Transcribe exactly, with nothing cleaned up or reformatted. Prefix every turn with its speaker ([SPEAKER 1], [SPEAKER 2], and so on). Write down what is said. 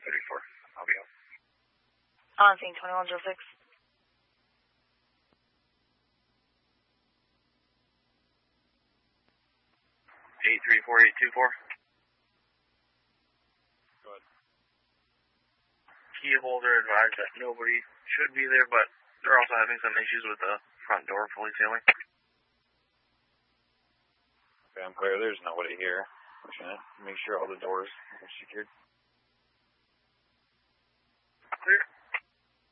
[SPEAKER 1] thirty-four. I'll be out.
[SPEAKER 2] On scene twenty-one oh six.
[SPEAKER 1] eight three four eight two four.
[SPEAKER 3] Go ahead.
[SPEAKER 1] Key holder advised that nobody should be there, but they're also having some issues with the front door fully sealing.
[SPEAKER 3] Okay, I'm clear. There's nobody here. I'm just going to make sure all the doors are secured.